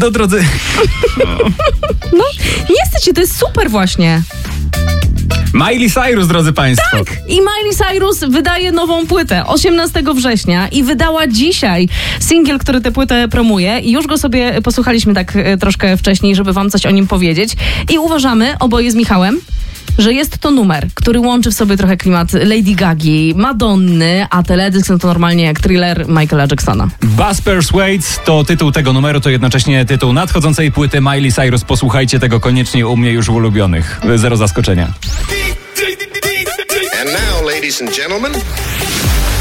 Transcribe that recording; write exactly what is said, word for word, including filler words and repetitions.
No drodzy... No, nie chcecie, to jest super właśnie. Miley Cyrus, drodzy państwo. Tak! I Miley Cyrus wydaje nową płytę osiemnastego września i wydała dzisiaj singiel, który tę płytę promuje. I już go sobie posłuchaliśmy tak e, troszkę wcześniej, żeby wam coś o nim powiedzieć. I uważamy, oboje z Michałem, że jest to numer, który łączy w sobie trochę klimat Lady Gagi, Madonny, a teledysk no to normalnie jak thriller Michaela Jacksona. Buzz Persuades to tytuł tego numeru, to jednocześnie tytuł nadchodzącej płyty Miley Cyrus. Posłuchajcie tego koniecznie u mnie już w ulubionych. Zero zaskoczenia. And now, ladies and gentlemen...